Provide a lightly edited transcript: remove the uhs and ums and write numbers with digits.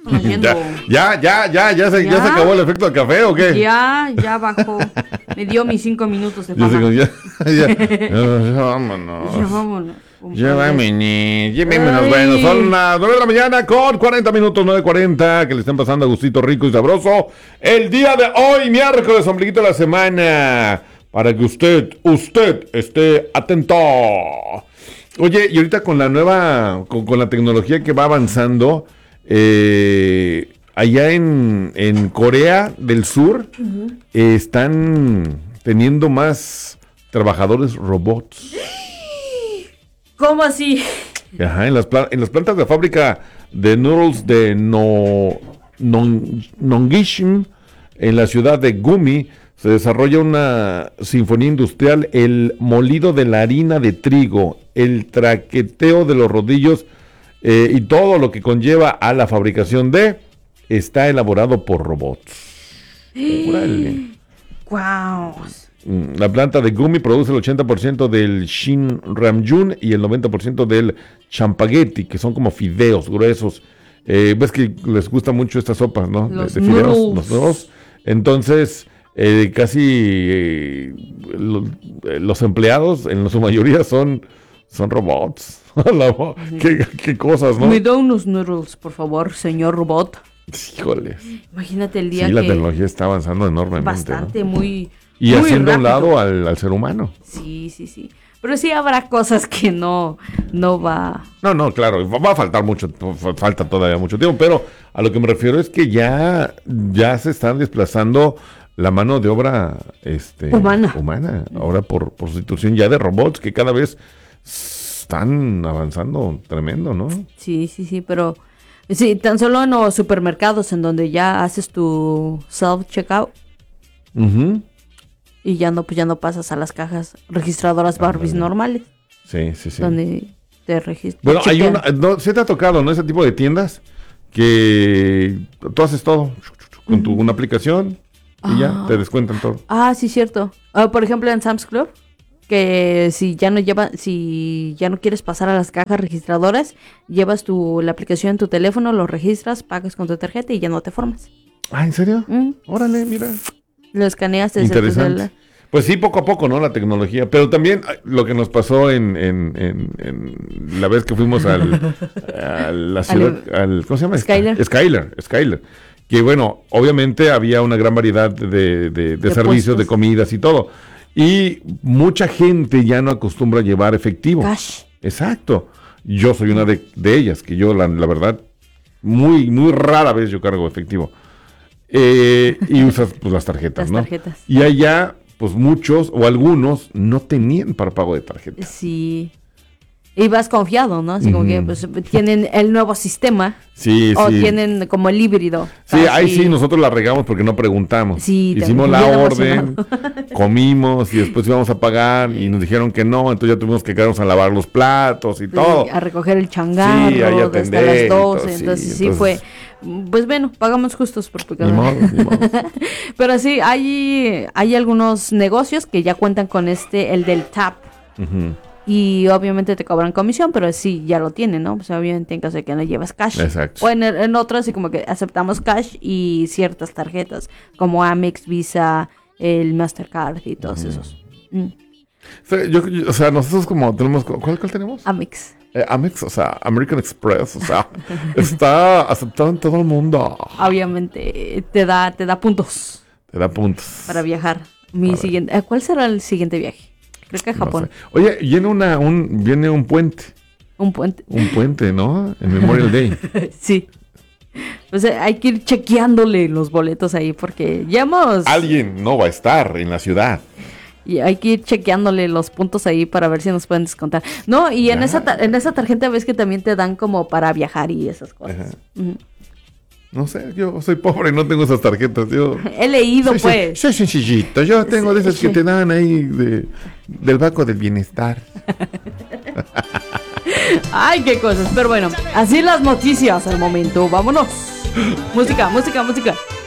haciendo. Ya se acabó el efecto del café, ¿o qué? Ya bajó. Me dio mis 5 minutos de fama. Ya, vámonos. Ya vámonos. Bueno, son las 9 de la mañana con 40 minutos, 9:40, que le están pasando a gustito rico y sabroso. El día de hoy, miércoles, ombliguito de la semana, para que usted esté atento. Oye, y ahorita con la nueva, con la tecnología que va avanzando, allá en Corea del Sur, están teniendo más trabajadores robots. ¿Cómo así? Ajá, en las plantas de fábrica de noodles de Nongishim, en la ciudad de Gumi, se desarrolla una sinfonía industrial, el molido de la harina de trigo, el traqueteo de los rodillos y todo lo que conlleva a la fabricación está elaborado por robots. ¡Órale! ¡Guau! La planta de Gumi produce el 80% del Shin Ramyun y el 90% del champagueti, que son como fideos gruesos. Ves que les gusta mucho esta sopa, ¿no? Los de fideos, noodles. los nuevos. Entonces, casi los empleados, en su mayoría, son robots. ¿Qué cosas, ¿no? Me da unos noodles, por favor, señor robot. Híjoles. Imagínate el día Sí, que... la tecnología está avanzando enormemente, Bastante, ¿no? muy Y muy haciendo a un rápido. lado al ser humano. Sí. Pero sí habrá cosas que no va... No, claro, va a faltar mucho, falta todavía mucho tiempo, pero a lo que me refiero es que ya se están desplazando la mano de obra humana, ahora por sustitución ya de robots que cada vez están avanzando tremendo, ¿no? Sí, pero... Sí, tan solo en los supermercados en donde ya haces tu self-checkout Uh-huh. y ya no pasas a las cajas registradoras Barbies normales. Sí. Donde te registras. Bueno, hay se te ha tocado, ¿no? Ese tipo de tiendas que tú haces todo con una aplicación y ya te descuentan todo. Ah, sí, cierto. Por ejemplo, en Sam's Club, que si ya no quieres pasar a las cajas registradoras, llevas la aplicación en tu teléfono, lo registras, pagas con tu tarjeta y ya no te formas. Ah, ¿en serio? Órale, mira. Lo escaneas desde tu Interesante. celular. Pues sí, poco a poco, ¿no? La tecnología. Pero también lo que nos pasó en la vez que fuimos a la ciudad, ¿cómo se llama? Skyler. Que bueno, obviamente había una gran variedad de servicios, puestos. de comidas y todo. Y mucha gente ya no acostumbra a llevar efectivo. Cash. Exacto. Yo soy una de ellas, que yo la verdad, muy, muy rara vez yo cargo efectivo. Y usas pues las tarjetas, ¿no? Las tarjetas. Y allá, pues muchos o algunos no tenían para pago de tarjeta. Sí. Y vas confiado, ¿no? Así como que pues, tienen el nuevo sistema. Sí. Tienen como el híbrido. Sí, ahí sí nosotros la regamos porque no preguntamos. Sí, hicimos la bien orden, comimos y después íbamos a pagar y nos dijeron que no, entonces ya tuvimos que quedarnos a lavar los platos y todo. A recoger el changarro Sí, ahí hasta atender las y 12. todo, Entonces sí fue... Pues bueno, pagamos justos por pecado. Ni modo. Pero sí, hay algunos negocios que ya cuentan con el del TAP. Uh-huh. Y obviamente te cobran comisión, pero sí, ya lo tienen, ¿no? Pues obviamente en caso de que no llevas cash. Exacto. O en otros, así como que aceptamos cash y ciertas tarjetas, como Amex, Visa, el Mastercard y todos esos. O sea, nosotros como tenemos... ¿Cuál tenemos? Amex. Amex, o sea, American Express, o sea, está aceptado en todo el mundo. Obviamente te da puntos Te da puntos. para viajar. ¿Cuál será el siguiente viaje? Creo que a Japón. No sé. Oye, viene un puente. Un puente. Un puente, ¿no? En Memorial Day. Sí. Pues hay que ir chequeándole los boletos ahí porque ya hemos... Alguien no va a estar en la ciudad. Y hay que ir chequeándole los puntos ahí para ver si nos pueden descontar. No, y en esa tarjeta ves que también te dan como para viajar y esas cosas. Ajá. No sé, yo soy pobre, no tengo esas tarjetas. Yo He leído, pues. soy sencillito. Yo tengo de esas que te dan ahí del Banco del Bienestar. Ay, qué cosas. Pero bueno, así las noticias al momento. Vámonos. Música.